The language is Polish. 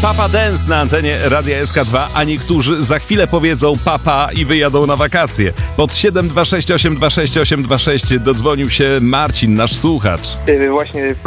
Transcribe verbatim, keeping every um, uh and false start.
Papa Dance na antenie Radia S K dwa, a niektórzy za chwilę powiedzą papa i wyjadą na wakacje. Pod siedem dwa sześć osiem dwa sześć osiem dwa sześć dodzwonił się Marcin, nasz słuchacz. Właśnie